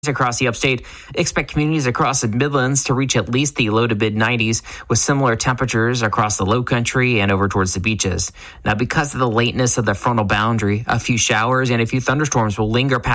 Across the upstate, expect communities across the Midlands to reach at least the low to mid 90s with similar temperatures across the low country and over towards the beaches. Now, because of the lateness of the frontal boundary, a few showers and a few thunderstorms will linger past